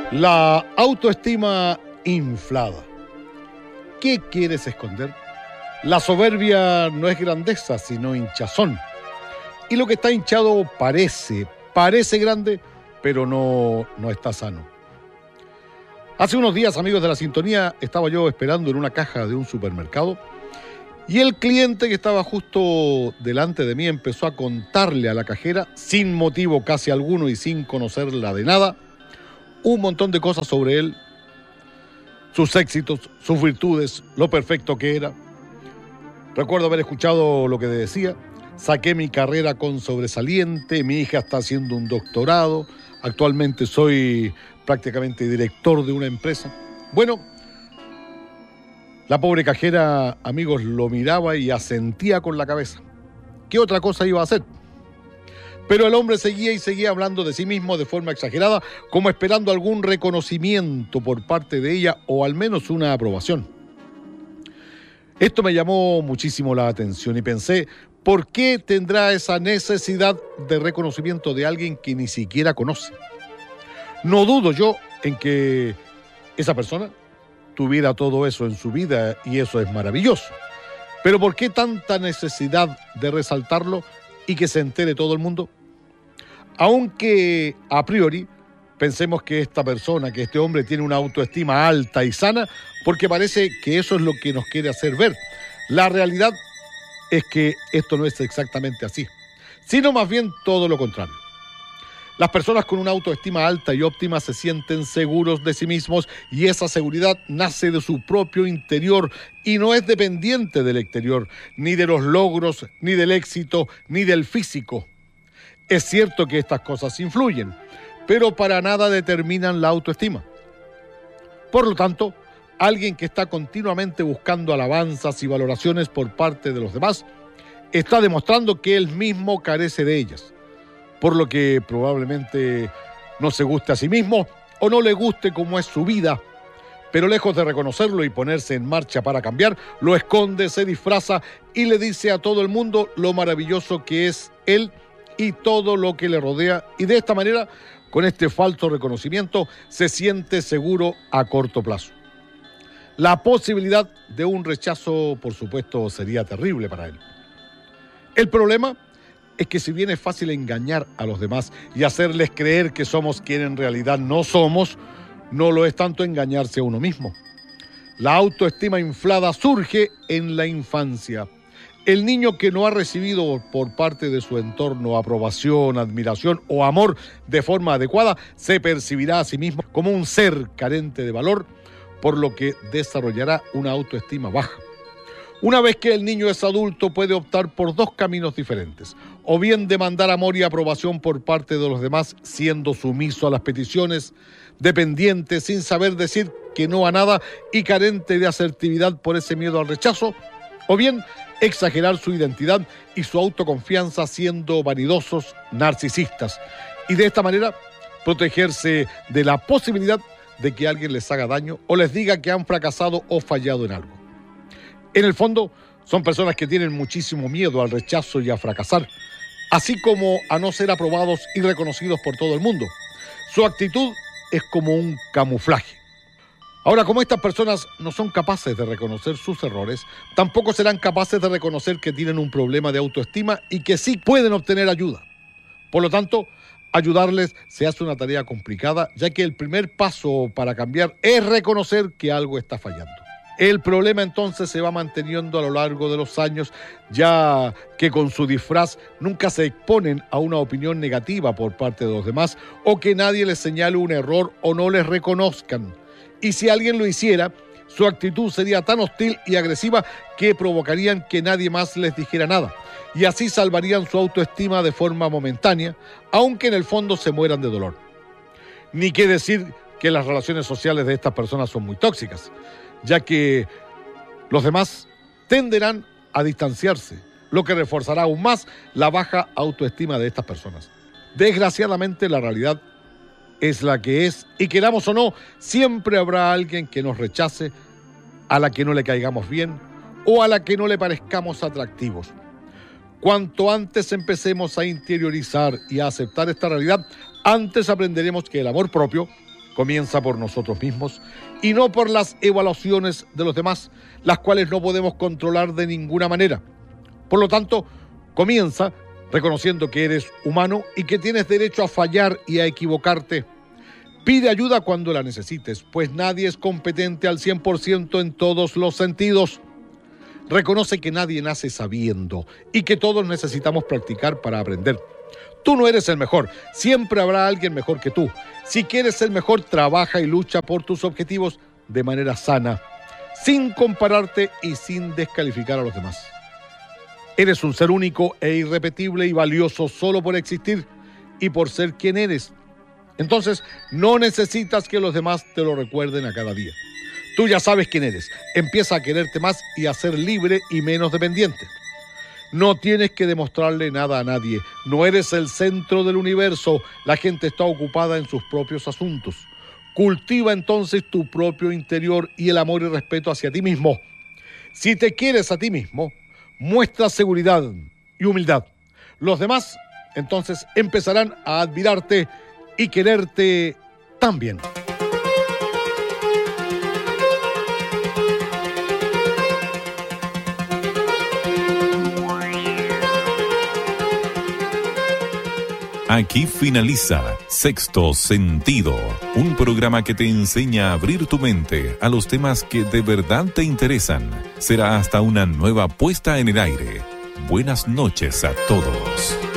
La autoestima inflada. ¿Qué quieres esconder? La soberbia no es grandeza, sino hinchazón. Y lo que está hinchado parece grande, pero no está sano. Hace unos días, amigos de la sintonía, estaba yo esperando en una caja de un supermercado y el cliente que estaba justo delante de mí empezó a contarle a la cajera, sin motivo casi alguno y sin conocerla de nada, un montón de cosas sobre él, sus éxitos, sus virtudes, lo perfecto que era. Recuerdo haber escuchado lo que decía: saqué mi carrera con sobresaliente, mi hija está haciendo un doctorado, actualmente soy prácticamente director de una empresa. Bueno, la pobre cajera, amigos, lo miraba y asentía con la cabeza. ¿Qué otra cosa iba a hacer? Pero el hombre seguía hablando de sí mismo de forma exagerada, como esperando algún reconocimiento por parte de ella o al menos una aprobación. Esto me llamó muchísimo la atención y pensé, ¿por qué tendrá esa necesidad de reconocimiento de alguien que ni siquiera conoce? No dudo yo en que esa persona tuviera todo eso en su vida y eso es maravilloso. Pero ¿por qué tanta necesidad de resaltarlo y que se entere todo el mundo? Aunque a priori pensemos que esta persona, que este hombre tiene una autoestima alta y sana, porque parece que eso es lo que nos quiere hacer ver. La realidad es que esto no es exactamente así, sino más bien todo lo contrario. Las personas con una autoestima alta y óptima se sienten seguros de sí mismos y esa seguridad nace de su propio interior y no es dependiente del exterior, ni de los logros, ni del éxito, ni del físico. Es cierto que estas cosas influyen, pero para nada determinan la autoestima. Por lo tanto, alguien que está continuamente buscando alabanzas y valoraciones por parte de los demás está demostrando que él mismo carece de ellas, por lo que probablemente no se guste a sí mismo o no le guste cómo es su vida, pero lejos de reconocerlo y ponerse en marcha para cambiar, lo esconde, se disfraza y le dice a todo el mundo lo maravilloso que es él y todo lo que le rodea, y de esta manera, con este falso reconocimiento, se siente seguro a corto plazo. La posibilidad de un rechazo, por supuesto, sería terrible para él. El problema es que si bien es fácil engañar a los demás y hacerles creer que somos quien en realidad no somos, no lo es tanto engañarse a uno mismo. La autoestima inflada surge en la infancia. El niño que no ha recibido por parte de su entorno aprobación, admiración o amor de forma adecuada, se percibirá a sí mismo como un ser carente de valor, por lo que desarrollará una autoestima baja. Una vez que el niño es adulto, puede optar por dos caminos diferentes: o bien demandar amor y aprobación por parte de los demás, siendo sumiso a las peticiones, dependiente, sin saber decir que no a nada y carente de asertividad por ese miedo al rechazo, o bien exagerar su identidad y su autoconfianza siendo vanidosos, narcisistas, y de esta manera protegerse de la posibilidad de que alguien les haga daño o les diga que han fracasado o fallado en algo. En el fondo, son personas que tienen muchísimo miedo al rechazo y a fracasar, así como a no ser aprobados y reconocidos por todo el mundo. Su actitud es como un camuflaje. Ahora, como estas personas no son capaces de reconocer sus errores, tampoco serán capaces de reconocer que tienen un problema de autoestima y que sí pueden obtener ayuda. Por lo tanto, ayudarles se hace una tarea complicada, ya que el primer paso para cambiar es reconocer que algo está fallando. El problema entonces se va manteniendo a lo largo de los años, ya que con su disfraz nunca se exponen a una opinión negativa por parte de los demás o que nadie les señale un error o no les reconozcan. Y si alguien lo hiciera, su actitud sería tan hostil y agresiva que provocarían que nadie más les dijera nada. Y así salvarían su autoestima de forma momentánea, aunque en el fondo se mueran de dolor. Ni qué decir que las relaciones sociales de estas personas son muy tóxicas, ya que los demás tenderán a distanciarse, lo que reforzará aún más la baja autoestima de estas personas. Desgraciadamente, la realidad es la que es, y queramos o no, siempre habrá alguien que nos rechace, a la que no le caigamos bien o a la que no le parezcamos atractivos. Cuanto antes empecemos a interiorizar y a aceptar esta realidad, antes aprenderemos que el amor propio, comienza por nosotros mismos y no por las evaluaciones de los demás, las cuales no podemos controlar de ninguna manera. Por lo tanto, comienza reconociendo que eres humano y que tienes derecho a fallar y a equivocarte. Pide ayuda cuando la necesites, pues nadie es competente al 100% en todos los sentidos. Reconoce que nadie nace sabiendo y que todos necesitamos practicar para aprender. Tú no eres el mejor, siempre habrá alguien mejor que tú. Si quieres ser mejor, trabaja y lucha por tus objetivos de manera sana, sin compararte y sin descalificar a los demás. Eres un ser único e irrepetible y valioso solo por existir y por ser quien eres. Entonces, no necesitas que los demás te lo recuerden a cada día. Tú ya sabes quién eres. Empieza a quererte más y a ser libre y menos dependiente. No tienes que demostrarle nada a nadie. No eres el centro del universo. La gente está ocupada en sus propios asuntos. Cultiva entonces tu propio interior y el amor y respeto hacia ti mismo. Si te quieres a ti mismo, muestra seguridad y humildad. Los demás, entonces, empezarán a admirarte y quererte también. Aquí finaliza Sexto Sentido, un programa que te enseña a abrir tu mente a los temas que de verdad te interesan. Será hasta una nueva puesta en el aire. Buenas noches a todos.